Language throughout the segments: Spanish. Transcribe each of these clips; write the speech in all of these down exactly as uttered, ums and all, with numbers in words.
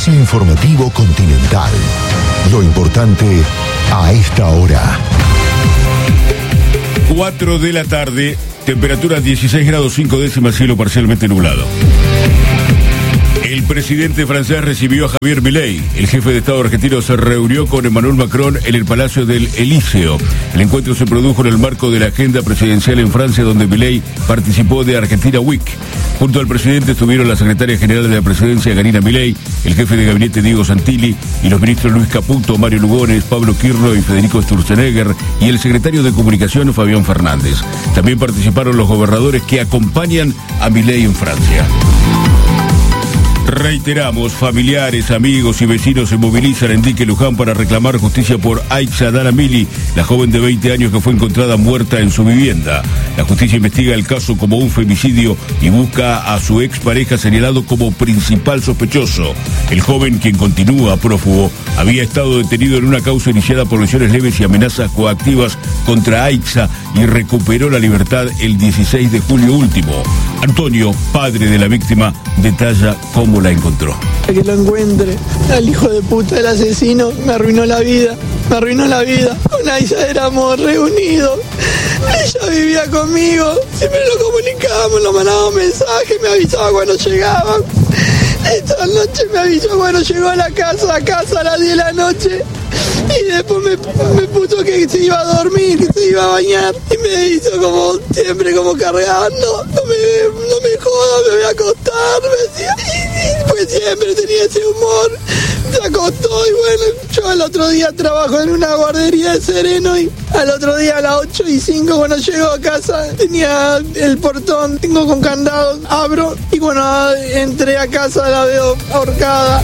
Servicio Informativo Continental. Lo importante a esta hora. cuatro de la tarde, temperatura dieciséis grados cinco décimas, cielo parcialmente nublado. El presidente francés recibió a Javier Milei. El jefe de Estado argentino se reunió con Emmanuel Macron en el Palacio del Elíseo. El encuentro se produjo en el marco de la agenda presidencial en Francia, donde Milei participó de Argentina Week. Junto al presidente estuvieron la secretaria general de la presidencia, Karina Milei, el jefe de gabinete, Diego Santilli, y los ministros Luis Caputo, Mario Lugones, Pablo Kirchner y Federico Sturzenegger, y el secretario de Comunicación, Fabián Fernández. También participaron los gobernadores que acompañan a Milei en Francia. Reiteramos, familiares, amigos y vecinos se movilizan en Dique Luján para reclamar justicia por Aixa Dana Mili, la joven de veinte años que fue encontrada muerta en su vivienda. La justicia investiga el caso como un femicidio y busca a su expareja señalado como principal sospechoso. El joven, quien continúa prófugo, había estado detenido en una causa iniciada por lesiones leves y amenazas coactivas contra Aixa y recuperó la libertad el dieciséis de julio último. Antonio, padre de la víctima, detalla cómo la encontró. Que lo encuentre, al hijo de puta del asesino, me arruinó la vida, me arruinó la vida. Con Aixa éramos reunidos, ella vivía conmigo, siempre lo comunicábamos, lo mandábamos mensajes, me avisaba cuando llegaban. Esta noche me avisó cuando llegó a la casa, a casa a las diez de la noche. Y después me, me puso que se iba a dormir, que se iba a bañar. Y me hizo como siempre, como cargando. No me, no me jodas, me voy a acostar. Me decía. Y, y pues siempre tenía ese humor. Se acostó y bueno, yo al otro día trabajo en una guardería de Sereno. Y al otro día a las ocho y cinco cuando llego a casa tenía el portón, tengo con candado, abro. Y cuando entré a casa la veo ahorcada.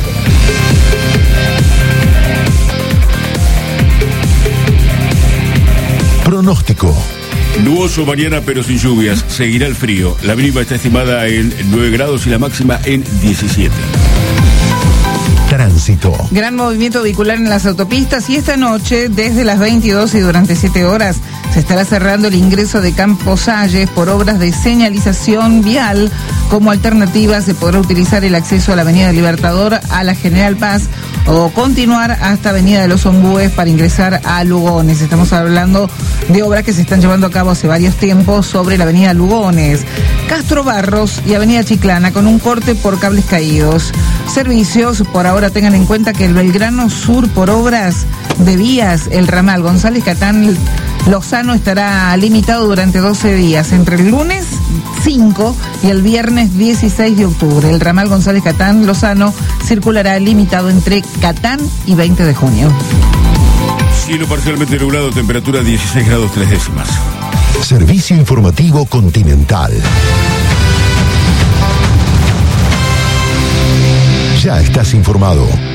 Pronóstico. Nuboso mañana pero sin lluvias, seguirá el frío. La mínima está estimada en nueve grados y la máxima en diecisiete. Tránsito. Gran movimiento vehicular en las autopistas y esta noche, desde las veintidós y durante siete horas, se estará cerrando el ingreso de Campos Salles por obras de señalización vial. Como alternativa se podrá utilizar el acceso a la Avenida Libertador a la General Paz o continuar hasta Avenida de los Ombúes para ingresar a Lugones. Estamos hablando de obras que se están llevando a cabo hace varios tiempos sobre la Avenida Lugones, Castro Barros y Avenida Chiclana, con un corte por cables caídos. Servicios, por ahora tengan en cuenta que el Belgrano Sur por obras de vías, el ramal González Catán Lozano estará limitado durante doce días, entre el lunes cinco y el viernes dieciséis de octubre. El ramal González Catán Lozano circulará limitado entre Catán y veinte de junio. Cielo parcialmente nublado, temperatura dieciséis grados tres décimas. Servicio Informativo Continental. Ya estás informado.